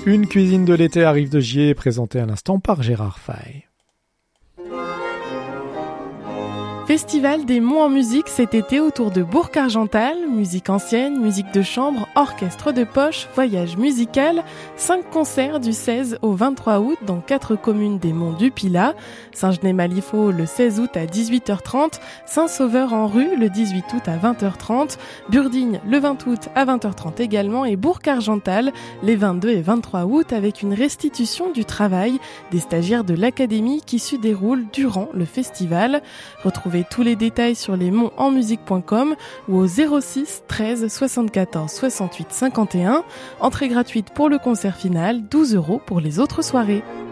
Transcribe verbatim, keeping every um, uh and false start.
Une cuisine de l'été arrive de Gier, présentée à l'instant par Gérard Fay. Festival des Monts en musique cet été autour de Bourg-Argental, musique ancienne, musique de chambre, orchestre de poche, voyage musical, cinq concerts du seize au vingt-trois août dans quatre communes des Monts du Pilat, Saint-Genès-Malifaux le seize août à dix-huit heures trente, Saint-Sauveur-en-Rue le dix-huit août à vingt heures trente, Burdigne le vingt août à vingt heures trente également et Bourg-Argental les vingt-deux et vingt-trois août avec une restitution du travail des stagiaires de l'académie qui se déroule durant le festival. Retrouvez tous les détails sur lesmonts en musique point com ou au zéro six treize soixante-quatorze soixante-huit cinquante et un. Entrée gratuite pour le concert final, douze euros pour les autres soirées.